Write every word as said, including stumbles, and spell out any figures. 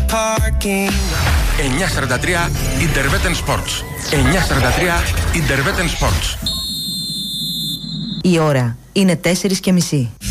parking. εννιακόσια σαράντα τρία Interveten Sports. εννιακόσια σαράντα τρία Interveten Sports. Η ώρα είναι τέσσερις και μισή.